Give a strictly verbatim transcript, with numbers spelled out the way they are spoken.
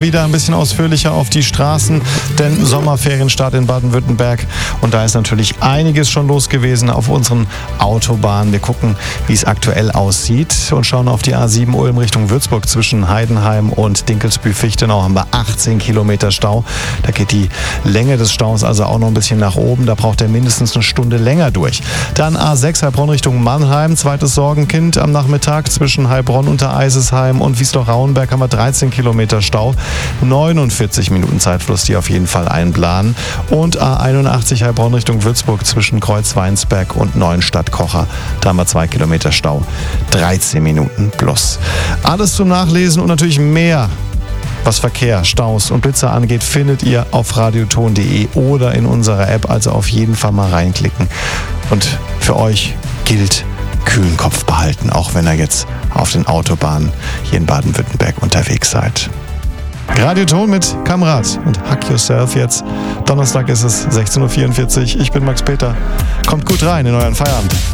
wieder ein bisschen ausführlicher auf die Straßen, denn Sommerferienstart in Baden-Württemberg und da ist natürlich einiges schon los gewesen auf unseren Autobahnen. Wir gucken, wie es aktuell aussieht und schauen auf die A sieben Ulm Richtung Würzburg. Zwischen Heidenheim und Dinkelsbühl-Fichtenau haben wir achtzehn Kilometer Stau. Da geht die Länge des Staus also auch noch ein bisschen nach oben. Da braucht er mindestens eine Stunde länger durch. Dann A sechs Heilbronn Richtung Mannheim, zweites Sorgenkind am Nachmittag zwischen Heilbronn unter Eisesheim und Wiesloch-Rauenberg haben wir dreizehn Kilometer Stau. neunundvierzig Minuten Zeitfluss, die auf jeden Fall einplanen. Und A einundachtzig Heilbronn Richtung Würzburg zwischen Kreuzweinsberg und Neuenstadt-Kocher. Da haben wir zwei Kilometer Stau. dreizehn Minuten plus. Alles zum Nachlesen und natürlich mehr, was Verkehr, Staus und Blitzer angeht, findet ihr auf radioton punkt de oder in unserer App. Also auf jeden Fall mal reinklicken. Und für euch gilt, kühlen Kopf behalten, auch wenn ihr jetzt auf den Autobahnen hier in Baden-Württemberg unterwegs seid. Radioton mit Kamrat und Hack Yourself jetzt. Donnerstag ist es sechzehn Uhr vierundvierzig. Ich bin Max Peter. Kommt gut rein in euren Feierabend.